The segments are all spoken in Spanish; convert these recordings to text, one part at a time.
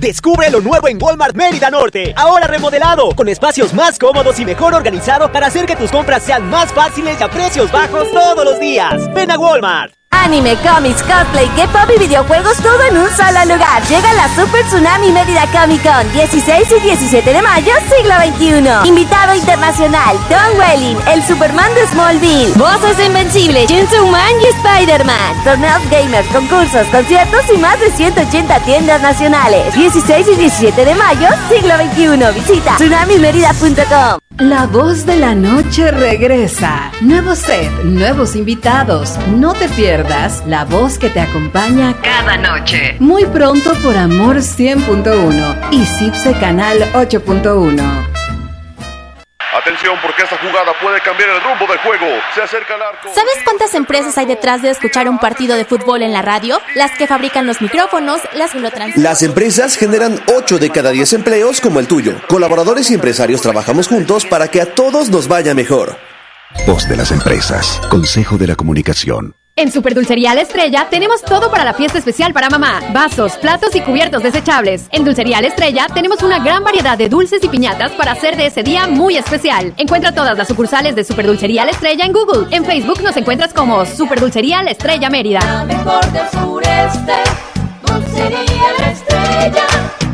Descubre lo nuevo en Walmart Mérida Norte, ahora remodelado, con espacios más cómodos y mejor organizado para hacer que tus compras sean más fáciles y a precios bajos todos los días. Ven a Walmart. Anime, cómics, cosplay, K-pop y videojuegos, todo en un solo lugar. Llega la Super Tsunami Mérida Comic Con, 16 y 17 de mayo, siglo XXI. Invitado internacional, Tom Welling, el Superman de Smallville, Voces Invencibles, Chainsaw Man y Spider-Man. Torneos gamers, concursos, conciertos y más de 180 tiendas nacionales. 16 y 17 de mayo, siglo XXI. Visita tsunamimerida.com. La voz de la noche regresa. Nuevo set, nuevos invitados. No te pierdas la voz que te acompaña cada noche. Muy pronto por Amor 100.1 y Cipse Canal 8.1. Atención, porque esta jugada puede cambiar el rumbo del juego. Se acerca el arco. ¿Sabes cuántas empresas hay detrás de escuchar un partido de fútbol en la radio? Las que fabrican los micrófonos, las que lo transmiten. Las empresas generan 8 de cada 10 empleos como el tuyo. Colaboradores y empresarios trabajamos juntos para que a todos nos vaya mejor. Voz de las empresas. Consejo de la Comunicación. En Superdulcería La Estrella tenemos todo para la fiesta especial para mamá. Vasos, platos y cubiertos desechables. En Dulcería La Estrella tenemos una gran variedad de dulces y piñatas para hacer de ese día muy especial. Encuentra todas las sucursales de Superdulcería La Estrella en Google. En Facebook nos encuentras como Superdulcería La Estrella Mérida. La mejor del sureste, Dulcería La Estrella.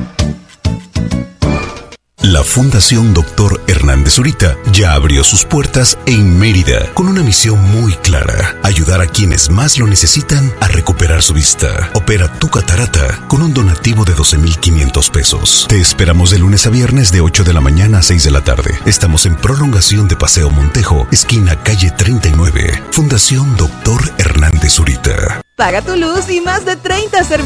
La Fundación Dr. Hernández Zurita ya abrió sus puertas en Mérida con una misión muy clara: ayudar a quienes más lo necesitan a recuperar su vista. Opera tu catarata con un donativo de 12,500 pesos. Te esperamos de lunes a viernes de 8 de la mañana a 6 de la tarde. Estamos en prolongación de Paseo Montejo, esquina calle 39. Fundación Dr. Hernández Zurita. Paga tu luz y más de 30 servicios